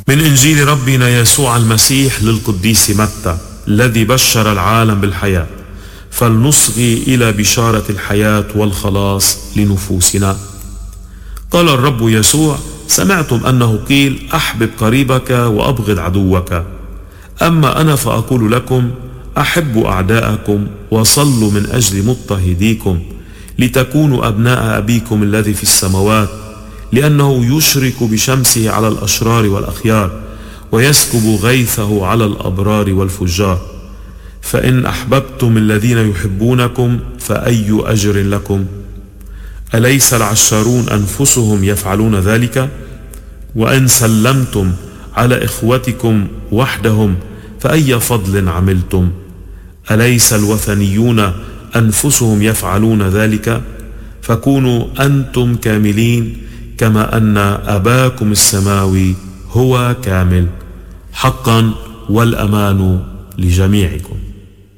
من إنجيل ربنا يسوع المسيح للقديس متى الذي بشر العالم بالحياة، فلنصغي إلى بشارة الحياة والخلاص لنفوسنا. قال الرب يسوع: سمعتم أنه قيل أحبب قريبك وأبغض عدوك، أما أنا فأقول لكم أحبوا أعداءكم وصلوا من أجل مضطهديكم لتكونوا أبناء أبيكم الذي في السماوات، لأنه يشرق بشمسه على الأشرار والأخيار ويسكب غيثه على الأبرار والفجار. فإن أحببتم الذين يحبونكم فأي أجر لكم؟ أليس العشارون أنفسهم يفعلون ذلك؟ وإن سلمتم على إخوتكم وحدهم فأي فضل عملتم؟ أليس الوثنيون أنفسهم يفعلون ذلك؟ فكونوا أنتم كاملين كما أن أباكم السماوي هو كامل. حقا والأمان لجميعكم.